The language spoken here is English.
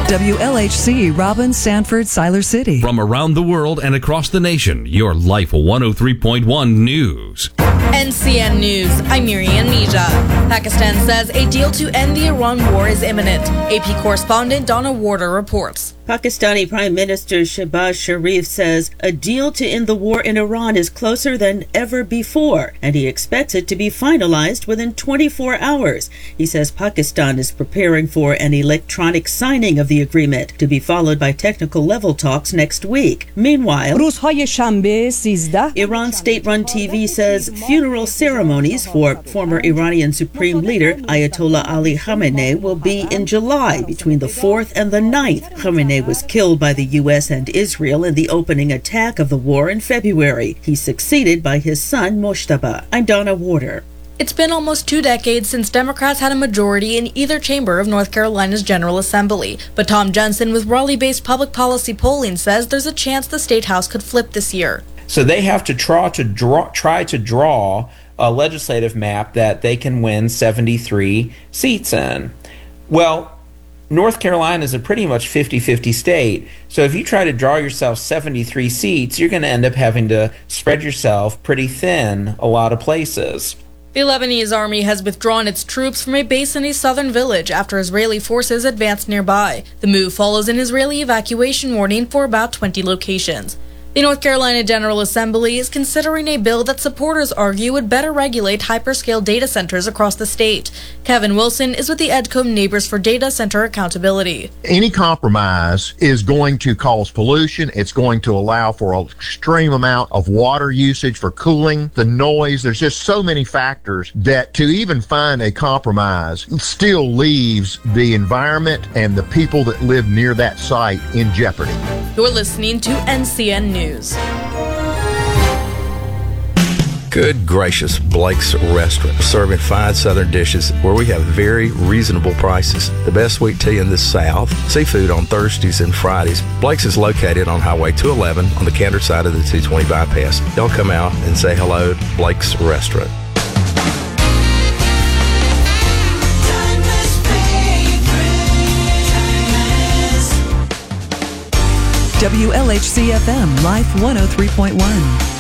WLHC, Robin, Sanford, Siler City. From around the world and across the nation, your Life 103.1 News. NCN News, I'm Miriam Mija. Pakistan says a deal to end the Iran war is imminent. AP correspondent Donna Warder reports. Pakistani Prime Minister Shehbaz Sharif says a deal to end the war in Iran is closer than ever before, and he expects it to be finalized within 24 hours. He says Pakistan is preparing for an electronic signing of the agreement, to be followed by technical level talks next week. Meanwhile, Iran state-run TV says funeral ceremonies for former Iranian Supreme Leader Ayatollah Ali Khamenei will be in July between the 4th and the 9th. Khamenei was killed by the U.S. and Israel in the opening attack of the war in February. He's succeeded by his son Moshtaba. I'm Donna Warder. It's been almost 2 decades since Democrats had a majority in either chamber of North Carolina's General Assembly. But Tom Jensen with Raleigh-based public policy polling says there's a chance the State House could flip this year. So they have to try to draw a legislative map that they can win 73 seats in. Well, North Carolina is a pretty much 50-50 state, so if you try to draw yourself 73 seats, you're going to end up having to spread yourself pretty thin a lot of places. The Lebanese army has withdrawn its troops from a base in a southern village after Israeli forces advanced nearby. The move follows an Israeli evacuation warning for about 20 locations. The North Carolina General Assembly is considering a bill that supporters argue would better regulate hyperscale data centers across the state. Kevin Wilson is with the EDCOM Neighbors for Data Center Accountability. Any compromise is going to cause pollution. It's going to allow for an extreme amount of water usage for cooling, the noise. There's just so many factors that to even find a compromise still leaves the environment and the people that live near that site in jeopardy. You're listening to NCN News. Good gracious, Blake's Restaurant, serving fine southern dishes where we have very reasonable prices. The best sweet tea in the South, seafood on Thursdays and Fridays. Blake's is located on Highway 211 on the Cantor side of the 220 bypass. Y'all come out and say hello to Blake's Restaurant. WLHC FM, Life 103.1.